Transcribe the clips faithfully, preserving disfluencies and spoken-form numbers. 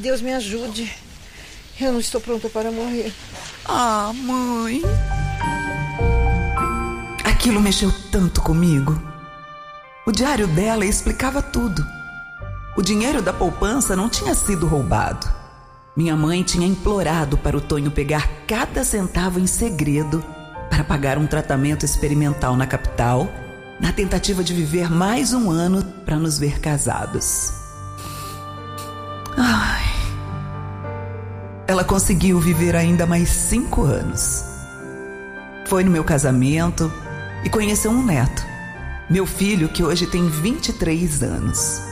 Deus me ajude. Eu não estou pronta para morrer. Ah, mãe. Aquilo mexeu tanto comigo. O diário dela explicava tudo. O dinheiro da poupança não tinha sido roubado. Minha mãe tinha implorado para o Tonho pegar cada centavo em segredo para pagar um tratamento experimental na capital, na tentativa de viver mais um ano para nos ver casados. Ai. Ela conseguiu viver ainda mais cinco anos. Foi no meu casamento e conheceu um neto, meu filho, que hoje tem vinte e três anos.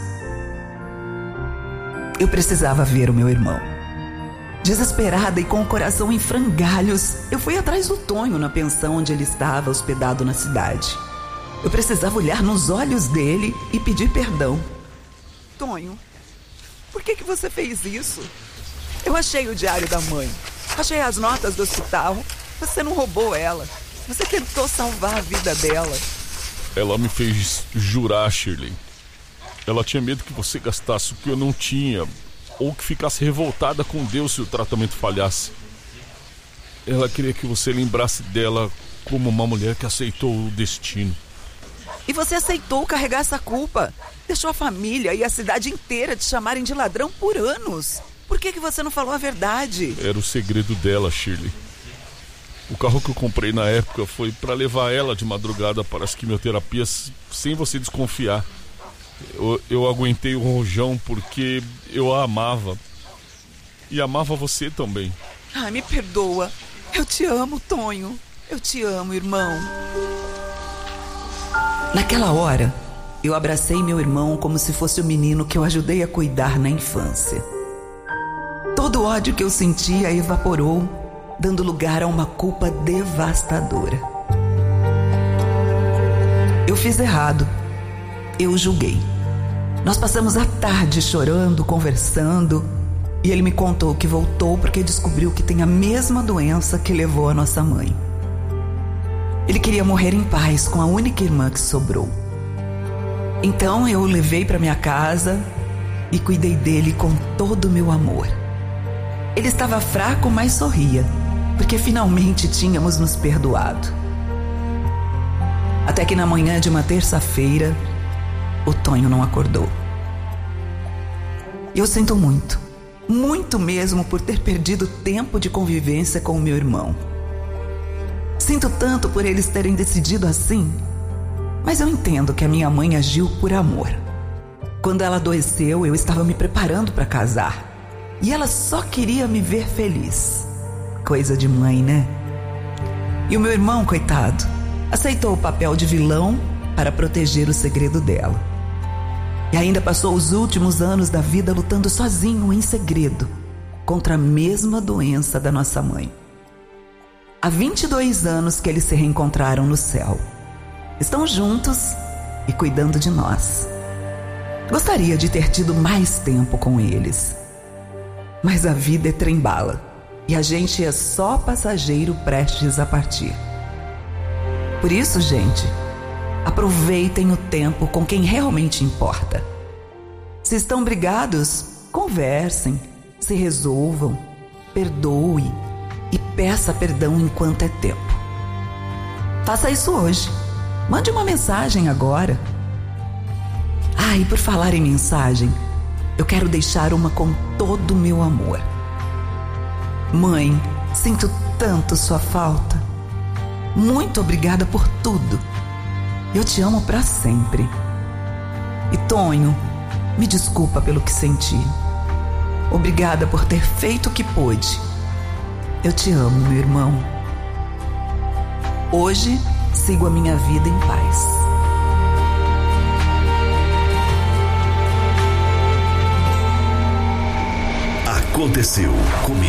Eu precisava ver o meu irmão. Desesperada e com o coração em frangalhos, eu fui atrás do Tonho na pensão onde ele estava hospedado na cidade. Eu precisava olhar nos olhos dele e pedir perdão. Tonho, por que que você fez isso? Eu achei o diário da mãe, achei as notas do hospital. Você não roubou ela. Você tentou salvar a vida dela. Ela me fez jurar, Shirley. Ela tinha medo que você gastasse o que eu não tinha, ou que ficasse revoltada com Deus se o tratamento falhasse. Ela queria que você lembrasse dela como uma mulher que aceitou o destino. E você aceitou carregar essa culpa. Deixou a família e a cidade inteira te chamarem de ladrão por anos. Por que que você não falou a verdade? Era o segredo dela, Shirley. O carro que eu comprei na época foi para levar ela de madrugada para as quimioterapias sem você desconfiar. Eu, eu aguentei o rojão porque eu a amava. E amava você também. Ai, me perdoa. Eu te amo, Tonho. Eu te amo, irmão. Naquela hora, eu abracei meu irmão como se fosse o menino que eu ajudei a cuidar na infância. Todo o ódio que eu sentia evaporou, dando lugar a uma culpa devastadora. Eu fiz errado. Eu o julguei. Nós passamos a tarde chorando, conversando, e ele me contou que voltou porque descobriu que tem a mesma doença que levou a nossa mãe. Ele queria morrer em paz com a única irmã que sobrou. Então eu o levei para minha casa e cuidei dele com todo o meu amor. Ele estava fraco, mas sorria, porque finalmente tínhamos nos perdoado. Até que na manhã de uma terça-feira, o Tonho não acordou. Eu sinto muito, muito mesmo por ter perdido tempo de convivência com o meu irmão. Sinto tanto por eles terem decidido assim, mas eu entendo que a minha mãe agiu por amor. Quando ela adoeceu, eu estava me preparando para casar, e ela só queria me ver feliz. Coisa de mãe, né? E o meu irmão, coitado, aceitou o papel de vilão para proteger o segredo dela. E ainda passou os últimos anos da vida lutando sozinho, em segredo, contra a mesma doença da nossa mãe. Há vinte e dois anos que eles se reencontraram no céu. Estão juntos e cuidando de nós. Gostaria de ter tido mais tempo com eles. Mas a vida é trem-bala e a gente é só passageiro prestes a partir. Por isso, gente, aproveitem o tempo com quem realmente importa. Se estão brigados, conversem, se resolvam, perdoe e peça perdão enquanto é tempo. Faça isso hoje. Mande uma mensagem agora. Ah, e por falar em mensagem, eu quero deixar uma com todo o meu amor. Mãe, sinto tanto sua falta. Muito obrigada por tudo. Eu te amo pra sempre. E Tonho, me desculpa pelo que senti. Obrigada por ter feito o que pôde. Eu te amo, meu irmão. Hoje, sigo a minha vida em paz. Aconteceu comigo.